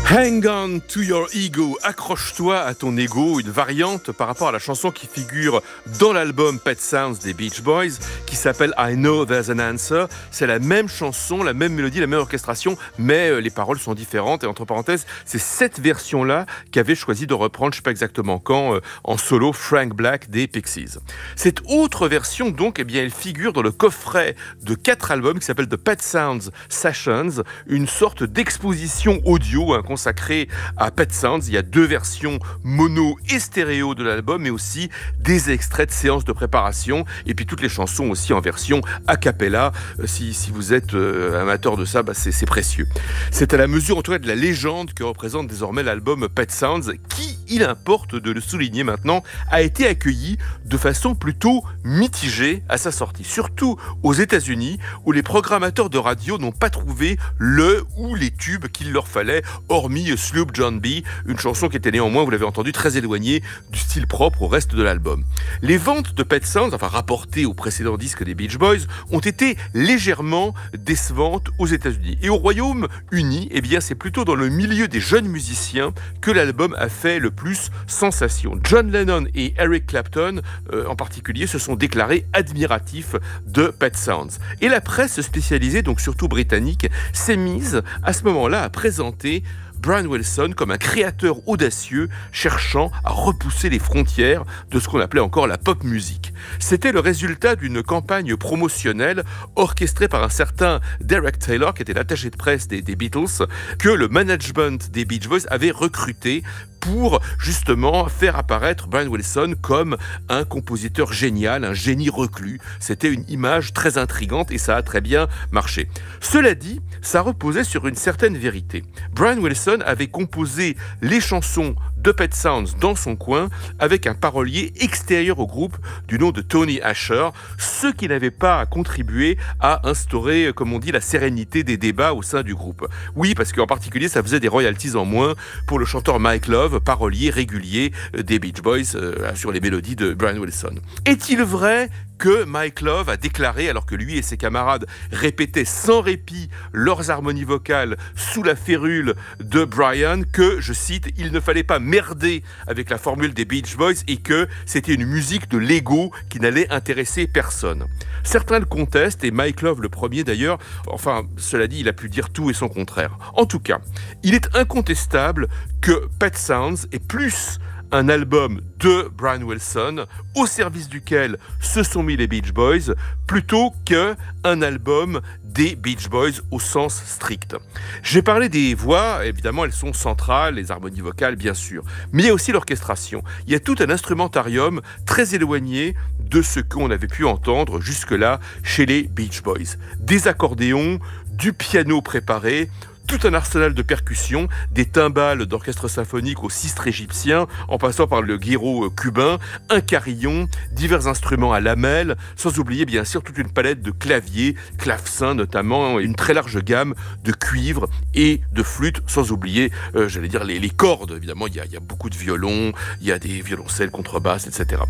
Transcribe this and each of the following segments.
Hang on to your ego, accroche-toi à ton ego, une variante par rapport à la chanson qui figure dans l'album Pet Sounds des Beach Boys, qui s'appelle I Know There's an Answer. C'est la même chanson, la même mélodie, la même orchestration, mais les paroles sont différentes. Et entre parenthèses, c'est cette version-là qu'avait choisi de reprendre, je ne sais pas exactement quand, en solo, Frank Black des Pixies. Cette autre version, donc, eh bien, elle figure dans le coffret de 4 albums qui s'appelle The Pet Sounds Sessions, une sorte d'exposition audio, consacré à Pet Sounds. Il y a 2 versions mono et stéréo de l'album, mais aussi des extraits de séances de préparation, et puis toutes les chansons aussi en version a cappella. Si vous êtes amateur de ça, c'est précieux. C'est à la mesure en tout cas de la légende que représente désormais l'album Pet Sounds, qui, il importe de le souligner maintenant, a été accueilli de façon plutôt mitigée à sa sortie, surtout aux États-Unis, où les programmateurs de radio n'ont pas trouvé le ou les tubes qu'il leur fallait, hormis Sloop John B, une chanson qui était néanmoins, vous l'avez entendu, très éloignée du style propre au reste de l'album. Les ventes de Pet Sounds, enfin rapportées au précédent disque des Beach Boys, ont été légèrement décevantes aux États-Unis. Et au Royaume-Uni, eh bien, c'est plutôt dans le milieu des jeunes musiciens que l'album a fait le plus sensation. John Lennon et Eric Clapton, en particulier, se sont déclarés admiratifs de Pet Sounds. Et la presse spécialisée, donc surtout britannique, s'est mise à ce moment-là à présenter Brian Wilson comme un créateur audacieux cherchant à repousser les frontières de ce qu'on appelait encore la pop music. C'était le résultat d'une campagne promotionnelle orchestrée par un certain Derek Taylor, qui était l'attaché de presse des Beatles, que le management des Beach Boys avait recruté pour justement faire apparaître Brian Wilson comme un compositeur génial, un génie reclus. C'était une image très intrigante et ça a très bien marché. Cela dit, ça reposait sur une certaine vérité. Brian Wilson avait composé les chansons de Pet Sounds dans son coin avec un parolier extérieur au groupe du nom de Tony Asher, ce qui n'avait pas contribué à instaurer, comme on dit, la sérénité des débats au sein du groupe. Oui, parce qu'en particulier, ça faisait des royalties en moins pour le chanteur Mike Love, parolier régulier des Beach Boys sur les mélodies de Brian Wilson. Est-il vrai que Mike Love a déclaré, alors que lui et ses camarades répétaient sans répit leurs harmonies vocales sous la férule de Brian, que, je cite, il ne fallait pas merder avec la formule des Beach Boys et que c'était une musique de l'ego qui n'allait intéresser personne. Certains le contestent, et Mike Love le premier d'ailleurs. Enfin, cela dit, il a pu dire tout et son contraire. En tout cas, il est incontestable que Pet Sounds est plus un album de Brian Wilson au service duquel se sont mis les Beach Boys plutôt qu'un album des Beach Boys au sens strict. J'ai parlé des voix, évidemment elles sont centrales, les harmonies vocales bien sûr, mais il y a aussi l'orchestration. Il y a tout un instrumentarium très éloigné de ce qu'on avait pu entendre jusque-là chez les Beach Boys. Des accordéons, du piano préparé, tout un arsenal de percussions, des timbales d'orchestre symphonique au sistre égyptien, en passant par le guiro cubain, un carillon, divers instruments à lamelles, sans oublier bien sûr toute une palette de claviers, clavecins notamment, une très large gamme de cuivres et de flûtes, sans oublier, les cordes. Évidemment, il y a beaucoup de violons, il y a des violoncelles, contrebasses, etc.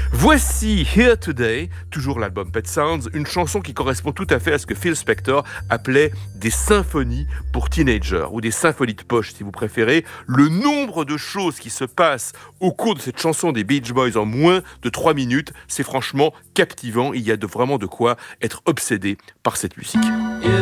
Voici Here Today, toujours l'album Pet Sounds, une chanson qui correspond tout à fait à ce que Phil Spector appelait des symphonies pour teenager, ou des symphonies de poche si vous préférez. Le nombre de choses qui se passent au cours de cette chanson des Beach Boys en moins de 3 minutes, c'est franchement captivant. Il y a vraiment de quoi être obsédé par cette musique.